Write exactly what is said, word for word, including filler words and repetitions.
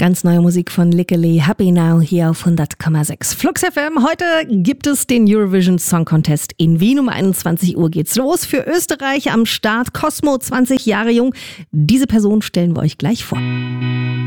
Ganz neue Musik von Lickely, Happy Now hier auf hundert Komma sechs. Flux F M, heute gibt es den Eurovision Song Contest in Wien. Um einundzwanzig Uhr geht's los. Für Österreich am Start Cosmo, zwanzig Jahre jung. Diese Person stellen wir euch gleich vor.